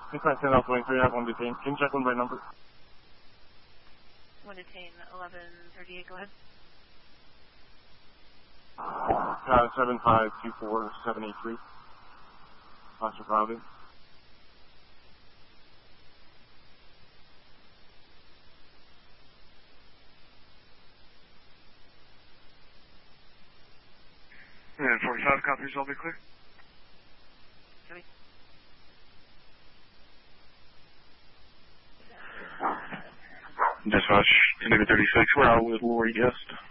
Dispatch 10 Alpha Wing 3, I have one detained. Can you check one by number? One detained, 1138, go ahead. 7524783. Officer Providence. And 45 copies, all be clear. Copy. Dispatch, Indigo 36, we're out with Lori Guest.